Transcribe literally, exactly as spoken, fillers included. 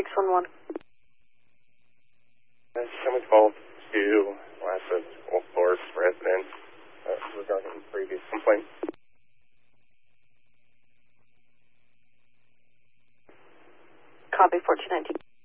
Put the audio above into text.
six one one. Someone called to last of Wolf Forest residents uh, regarding previous complaint. Copy fourteen nineteen.